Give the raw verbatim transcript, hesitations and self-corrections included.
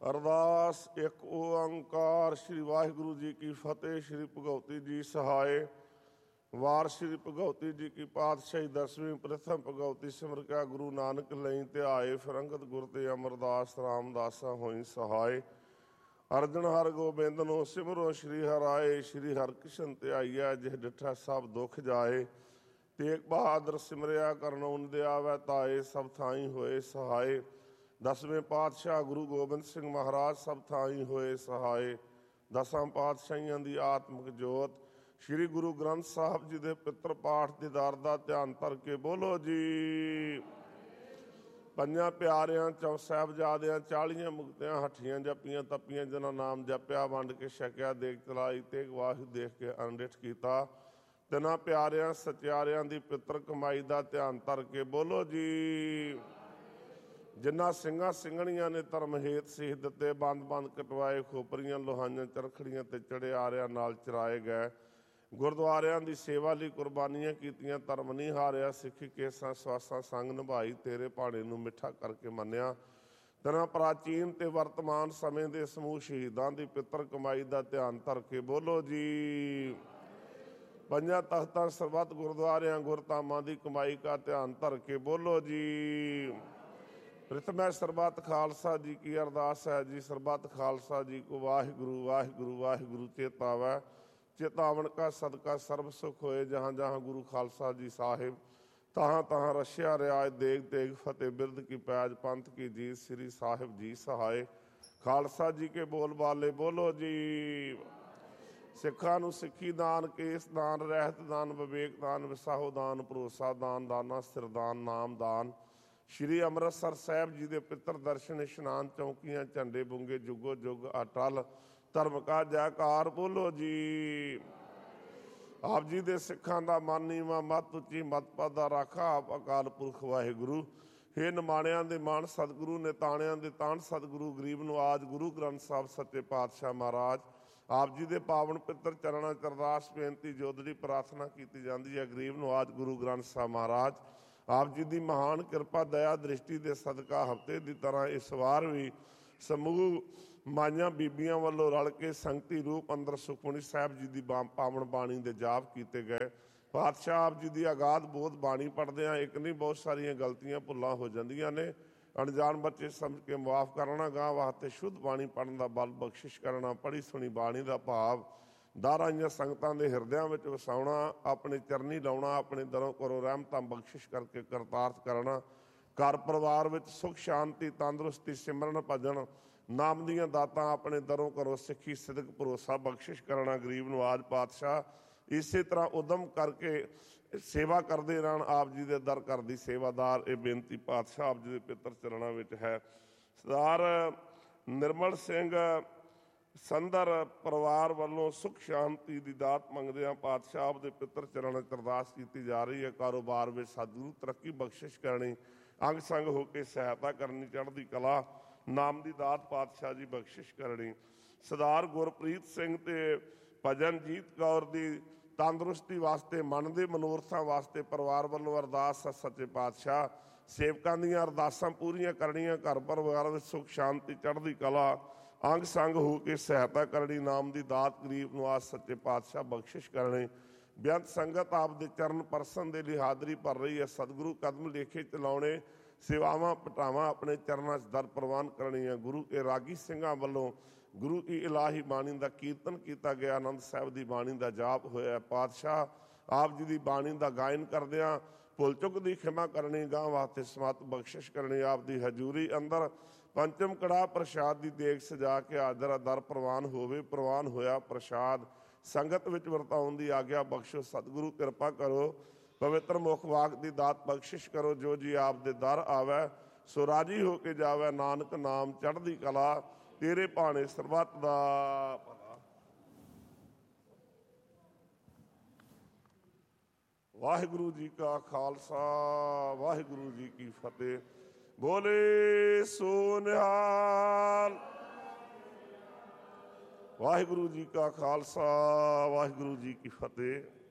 ਅਰਦਾਸ। ਇੱਕ ਓੰਕਾਰ। ਸ਼੍ਰੀ ਵਾਹਿਗੁਰੂ ਜੀ ਕੀ ਫਤਿਹ। ਸ਼੍ਰੀ ਭਗਉਤੀ ਜੀ ਸਹਾਏ। ਵਾਰ ਸ਼੍ਰੀ ਭਗਉਤੀ ਜੀ ਕੀ ਪਾਤਸ਼ਾਹੀ ਦਸਵੀਂ ਪ੍ਰਥਮ ਭਗਉਤੀ ਸਿਮਰ ਕਿਆ ਗੁਰੂ ਨਾਨਕ ਲਈ ਧਿਆਏ। ਫਿਰ ਅੰਗਦ ਗੁਰ ਤੇ ਅਮਰਦਾਸ ਰਾਮਦਾਸਾ ਹੋਈ ਸਹਾਏ। ਅਰਜਨ ਹਰ ਗੋਬਿੰਦ ਨੂੰ ਸਿਮਰੋ ਸ਼੍ਰੀ ਹਰਾਏ। ਸ਼੍ਰੀ ਹਰਿਕ੍ਰਿਸ਼ਨ ਧਿਆਈਐ ਜਿਹ ਡਿਠਾ ਸਭ ਦੁੱਖ ਜਾਏ। ਤੇਗ ਬਹਾਦਰ ਸਿਮਰਿਆ ਕਰਨਉ ਦੇ ਆਵੈ ਤਾਏ। ਸਭ ਥਾਈ ਹੋਏ ਸਹਾਏ। ਦਸਵੇਂ ਪਾਤਸ਼ਾਹ ਗੁਰੂ ਗੋਬਿੰਦ ਸਿੰਘ ਮਹਾਰਾਜ ਸਭ ਥਾਈ ਹੋਏ ਸਹਾਏ। ਦਸਾਂ ਪਾਤਸ਼ਾਹੀਆਂ ਦੀ ਆਤਮਿਕ ਜੋਤ ਸ਼੍ਰੀ ਗੁਰੂ ਗ੍ਰੰਥ ਸਾਹਿਬ ਜੀ ਦੇ ਪਿੱਤਰ ਪਾਠ ਦੀਦਾਰ ਦਾ ਧਿਆਨ ਧਰ ਕੇ ਬੋਲੋ ਜੀ। ਪੰਜਾਂ ਪਿਆਰਿਆਂ ਚੌ ਸਾਹਿਬਜ਼ਾਦਿਆਂ ਚਾਲੀਆਂ ਮੁਕਤਿਆਂ ਹੱਠੀਆਂ ਜੱਪੀਆਂ ਤੱਪੀਆਂ ਜਿਨ੍ਹਾਂ ਨਾਮ ਜਪਿਆ ਵੰਡ ਕੇ ਛਕਿਆ ਦੇਖ ਚਲਾਈ ਤੇਗ ਵਾਹਿਗੁਰੂ ਦੇਖ ਕੇ ਅਣਡਿੱਠ ਕੀਤਾ। ਤਿੰਨਾਂ ਪਿਆਰਿਆਂ ਸਚਿਆਰਿਆਂ ਦੀ ਪਿੱਤਰ ਕਮਾਈ ਦਾ ਧਿਆਨ ਧਰ ਕੇ ਬੋਲੋ ਜੀ। ਜਿਨ੍ਹਾਂ ਸਿੰਘਾਂ ਸਿੰਘਣੀਆਂ ਨੇ ਧਰਮ ਹੇਤ ਸੀਸ ਦਿੱਤੇ ਬੰਦ ਬੰਦ ਕਟਵਾਏ ਖੋਪਰੀਆਂ ਲੋਹਾਈਆਂ ਚਰਖੜੀਆਂ ਤੇ ਚੜਿਆਰਿਆਂ ਨਾਲ ਚਰਾਏ ਗਏ। ਗੁਰਦੁਆਰਿਆਂ ਦੀ ਸੇਵਾ ਲਈ ਕੁਰਬਾਨੀਆਂ ਕੀਤੀਆਂ ਧਰਮ ਨਹੀਂ ਹਾਰਿਆ। ਸਿੱਖੀ ਕੇਸਾਂ ਸਵਾਸਾਂ ਸੰਗ ਨਿਭਾਈ ਤੇਰੇ ਭਾਣੇ ਨੂੰ ਮਿੱਠਾ ਕਰਕੇ ਮੰਨਿਆ। ਤੇਰਾ ਪ੍ਰਾਚੀਨ ਤੇ ਵਰਤਮਾਨ ਸਮੇਂ ਦੇ ਸਮੂਹ ਸ਼ਹੀਦਾਂ ਦੀ ਪਿੱਤਰ ਕਮਾਈ ਦਾ ਧਿਆਨ ਧਰ ਕੇ ਬੋਲੋ ਜੀ। ਪੰਜਾਂ ਤਖਤਾਂ ਸਰਬੱਤ ਗੁਰਦੁਆਰਿਆਂ ਗੁਰਧਾਮਾਂ ਦੀ ਕਮਾਈ ਦਾ ਧਿਆਨ ਧਰ ਕੇ ਬੋਲੋ ਜੀ। ਪ੍ਰਥਮੈ ਸਰਬੱਤ ਖਾਲਸਾ ਜੀ ਕੀ ਅਰਦਾਸ ਹੈ ਜੀ। ਸਰਬੱਤ ਖਾਲਸਾ ਜੀ ਕੋ ਵਾਹਿਗੁਰੂ ਵਾਹਿਗੁਰੂ ਵਾਹਿਗੁਰੂ ਚੇਤਾਵੈ। ਚੇਤਾਵਨ ਕਾ ਸਦਕਾ ਸਰਬ ਸੁਖ ਹੋਏ। ਜਹਾਂ ਜਹਾਂ ਗੁਰੂ ਖਾਲਸਾ ਜੀ ਸਾਹਿਬ ਤਹਾਂ ਤਹਾਂ ਰਸ਼ਿਆ ਰਿਆਜ ਦੇਗ ਤੇਗ ਫਤਿਹ ਬਿਰਦ ਕੀ ਪੈਜ ਪੰਥ ਕੀ ਜੀਤ ਸ੍ਰੀ ਸਾਹਿਬ ਜੀ ਸਹਾਏ। ਖਾਲਸਾ ਜੀ ਕੇ ਬੋਲ ਬਾਲੇ ਬੋਲੋ ਜੀ। ਸਿੱਖਾਂ ਨੂੰ ਸਿੱਖੀ ਦਾਨ ਕੇਸ ਦਾਨ ਰਹਿਤ ਦਾਨ ਵਿਵੇਕ ਦਾਨ ਵਿਸਾਹੋ ਦਾਨ ਭਰੋਸਾ ਦਾਨ ਦਾਨਾ ਸਿਰਦਾਨ ਨਾਮ ਦਾਨ। ਸ਼੍ਰੀ ਅੰਮ੍ਰਿਤਸਰ ਸਾਹਿਬ ਜੀ ਦੇ ਪਿੱਤਰ ਦਰਸ਼ਨ ਇਸ਼ਨਾਨ ਚੌਂਕੀਆਂ ਝੰਡੇ ਬੁੰਗੇ ਜੁਗੋ ਜੁਗ ਅਟਲ ਧਰਮ ਕਾ ਜੈਕਾਰ ਬੋਲੋ ਜੀ। ਆਪ ਜੀ ਦੇ ਸਿੱਖਾਂ ਦਾ ਮਨ ਨੀਵਾਂ ਮੱਤ ਉੱਚੀ ਮੱਤ ਪਦ ਦਾ ਰਾਖਾ ਆਪ ਅਕਾਲ ਪੁਰਖ ਵਾਹਿਗੁਰੂ। ਹੇ ਨਿਮਾਣਿਆਂ ਦੇ ਮਾਣ ਸਤਿਗੁਰੂ ਨੇ ਤਾਣਿਆਂ ਦੇ ਤਾਣ ਸਤਿਗੁਰੂ ਗਰੀਬ ਨਵਾਜ ਗੁਰੂ ਗ੍ਰੰਥ ਸਾਹਿਬ ਸੱਚੇ ਪਾਤਸ਼ਾਹ ਮਹਾਰਾਜ ਆਪ ਜੀ ਦੇ ਪਾਵਨ ਪਿੱਤਰ ਚਰਨਾਂ ਚ ਅਰਦਾਸ ਬੇਨਤੀ ਜੋਦੜੀ ਪ੍ਰਾਰਥਨਾ ਕੀਤੀ ਜਾਂਦੀ ਹੈ। ਗਰੀਬ ਨਵਾਜ ਗੁਰੂ ਗ੍ਰੰਥ ਸਾਹਿਬ ਮਹਾਰਾਜ ਆਪ ਜੀ ਦੀ ਮਹਾਨ ਕਿਰਪਾ ਦਇਆ ਦ੍ਰਿਸ਼ਟੀ ਦੇ ਸਦਕਾ ਹਫ਼ਤੇ ਦੀ ਤਰ੍ਹਾਂ ਇਸ ਵਾਰ ਵੀ ਸਮੂਹ ਮਾਈਆਂ ਬੀਬੀਆਂ ਵੱਲੋਂ ਰਲ ਕੇ ਸੰਗਤੀ ਰੂਪ ਅੰਦਰ ਸੁਖਮਨੀ ਸਾਹਿਬ ਜੀ ਦੀ ਪਾਵਨ ਬਾਣੀ ਦੇ ਜਾਪ ਕੀਤੇ ਗਏ। ਪਾਤਸ਼ਾਹ ਆਪ ਜੀ ਦੀ ਅਗਾਧ ਬੋਧ ਬਾਣੀ ਪੜ੍ਹਦਿਆਂ ਇੱਕ ਨਹੀਂ ਬਹੁਤ ਸਾਰੀਆਂ ਗਲਤੀਆਂ ਭੁੱਲਾਂ ਹੋ ਜਾਂਦੀਆਂ ਨੇ। ਅਣਜਾਣ ਬੱਚੇ ਸਮਝ ਕੇ ਮੁਆਫ ਕਰਨਾ। ਗਾਂ ਵਾਸਤੇ ਸ਼ੁੱਧ ਬਾਣੀ ਪੜ੍ਹਨ ਦਾ ਬਲ ਬਖਸ਼ਿਸ਼ ਕਰਨਾ। ਪੜ੍ਹੀ ਸੁਣੀ ਬਾਣੀ ਦਾ ਭਾਵ ਦਾਰਾਈਆਂ ਸੰਗਤਾਂ ਦੇ ਹਿਰਦਿਆਂ ਵਿੱਚ ਵਸਾਉਣਾ। ਆਪਣੇ ਚਰਨੀ ਲਾਉਣਾ। ਆਪਣੇ ਦਰੋਂ ਕਰੋ ਰਹਿਮਤਾਂ ਬਖਸ਼ਿਸ਼ ਕਰਕੇ ਕਰਤਾਰਥ ਕਰਨਾ। ਘਰ ਪਰਿਵਾਰ ਵਿੱਚ ਸੁੱਖ ਸ਼ਾਂਤੀ ਤੰਦਰੁਸਤੀ ਸਿਮਰਨ ਭਜਨ ਨਾਮ ਦੀਆਂ ਦਾਤਾਂ ਆਪਣੇ ਦਰੋਂ ਕਰੋ ਸਿੱਖੀ ਸਿਦਕ ਭਰੋਸਾ ਬਖਸ਼ਿਸ਼ ਕਰਨਾ। ਗਰੀਬ ਨਵਾਜ ਪਾਤਸ਼ਾਹ ਇਸੇ ਤਰ੍ਹਾਂ ਉਦਮ ਕਰਕੇ ਸੇਵਾ ਕਰਦੇ ਰਹਿਣ। ਆਪ ਜੀ ਦੇ ਦਰ ਘਰ ਦੀ ਸੇਵਾਦਾਰ ਇਹ ਬੇਨਤੀ ਪਾਤਸ਼ਾਹ ਆਪ ਜੀ ਦੇ ਪਿੱਤਰ ਚਰਨਾਂ ਵਿੱਚ ਹੈ। ਸਰਦਾਰ ਨਿਰਮਲ ਸਿੰਘ ਸੰਦਰ ਪਰਿਵਾਰ ਵੱਲੋਂ ਸੁੱਖ ਸ਼ਾਂਤੀ ਦੀ ਦਾਤ ਮੰਗਦਿਆਂ ਪਾਤਸ਼ਾਹ ਆਪ ਦੇ ਪਿੱਤਰ ਚਰਨਾਂ 'ਚ ਅਰਦਾਸ ਕੀਤੀ ਜਾ ਰਹੀ ਹੈ। ਕਾਰੋਬਾਰ ਵਿੱਚ ਸਤਿਗੁਰੂ ਤਰੱਕੀ ਬਖਸ਼ਿਸ਼ ਕਰਨੀ ਅੰਗ ਸੰਗ ਹੋ ਕੇ ਸਹਾਇਤਾ ਕਰਨੀ ਚੜ੍ਹਦੀ ਕਲਾ ਨਾਮ ਦੀ ਦਾਤ ਪਾਤਸ਼ਾਹ ਜੀ ਬਖਸ਼ਿਸ਼ ਕਰਨੀ। ਸਰਦਾਰ ਗੁਰਪ੍ਰੀਤ ਸਿੰਘ ਤੇ ਭਜਨਜੀਤ ਕੌਰ ਦੀ ਤੰਦਰੁਸਤੀ ਵਾਸਤੇ ਮਨ ਦੇ ਮਨੋਰਥਾਂ ਵਾਸਤੇ ਪਰਿਵਾਰ ਵੱਲੋਂ ਅਰਦਾਸ ਸੱਚੇ ਪਾਤਸ਼ਾਹ ਸੇਵਕਾਂ ਦੀਆਂ ਅਰਦਾਸਾਂ ਪੂਰੀਆਂ ਕਰਨੀਆਂ। ਘਰ ਪਰਿਵਾਰ ਵਿੱਚ ਸੁੱਖ ਸ਼ਾਂਤੀ ਚੜ੍ਹਦੀ ਕਲਾ ਅੰਗ ਸੰਗ ਹੋ ਕੇ ਸਹਾਇਤਾ ਕਰਨੀ ਨਾਮ ਦੀ ਦਾਤ ਗਰੀਬ ਨਵਾਜ ਸੱਚੇ ਪਾਤਸ਼ਾਹ ਬਖਸ਼ਿਸ਼ ਕਰਨੇ। ਬੇਅੰਤ ਸੰਗਤ ਆਪ ਦੇ ਚਰਨ ਪਰਸਨ ਦੇ ਲਈ ਹਾਜ਼ਰੀ ਭਰ ਰਹੀ ਹੈ। ਸਤਿਗੁਰੂ ਕਦਮ ਲੇਖੇ ਚਲਾਉਣੇ ਸੇਵਾਵਾਂ ਪਟਾਵਾਂ ਆਪਣੇ ਚਰਨਾਂ 'ਚ ਦਰ ਪ੍ਰਵਾਨ ਕਰਨੀਆਂ। ਗੁਰੂ ਕੇ ਰਾਗੀ ਸਿੰਘਾਂ ਵੱਲੋਂ ਗੁਰੂ ਕੀ ਇਲਾਹੀ ਬਾਣੀ ਦਾ ਕੀਰਤਨ ਕੀਤਾ ਗਿਆ। ਆਨੰਦ ਸਾਹਿਬ ਦੀ ਬਾਣੀ ਦਾ ਜਾਪ ਹੋਇਆ। ਪਾਤਸ਼ਾਹ ਆਪ ਜੀ ਦੀ ਬਾਣੀ ਦਾ ਗਾਇਨ ਕਰਦਿਆਂ ਭੁੱਲ ਚੁੱਕ ਦੀ ਖਿਮਾ ਕਰਨੀ ਗਾਂ ਵਾਸਤੇ ਸਮਤ ਬਖਸ਼ਿਸ਼ ਕਰਨੀ। ਆਪ ਦੀ ਹਜ਼ੂਰੀ ਅੰਦਰ ਪੰਚਮ ਕੜਾਹ ਪ੍ਰਸ਼ਾਦ ਦੀ ਦੇਗ ਸਜਾ ਕੇ ਹਾਜ਼ਰ ਦਰ ਪ੍ਰਵਾਨ ਹੋਵੇ। ਪ੍ਰਵਾਨ ਹੋਇਆ ਪ੍ਰਸ਼ਾਦ ਸੰਗਤ ਵਿੱਚ ਵਰਤਾਉਣ ਦੀ ਆਗਿਆ ਬਖਸ਼ੋ। ਸਤਿਗੁਰੂ ਕਿਰਪਾ ਕਰੋ ਪਵਿੱਤਰ ਮੁਖ ਵਾਕ ਦੀ ਦਾਤ ਬਖਸ਼ਿਸ਼ ਕਰੋ। ਜੋ ਜੀ ਆਪ ਦੇ ਦਰ ਆਵੈ ਸੋ ਰਾਜੀ ਹੋ ਕੇ ਜਾਵੈ। ਨਾਨਕ ਨਾਮ ਚੜ੍ਹਦੀ ਕਲਾ ਤੇਰੇ ਭਾਣੇ ਸਰਬੱਤ ਦਾ ਭਲਾ। ਵਾਹਿਗੁਰੂ ਜੀ ਕਾ ਖਾਲਸਾ ਵਾਹਿਗੁਰੂ ਜੀ ਕੀ ਫਤਿਹ। ਬੋਲੇ ਸੋ ਨਿਹਾਲ। ਵਾਹਿਗੁਰੂ ਜੀ ਕਾ ਖਾਲਸਾ ਵਾਹਿਗੁਰੂ ਜੀ ਕੀ ਫਤਿਹ।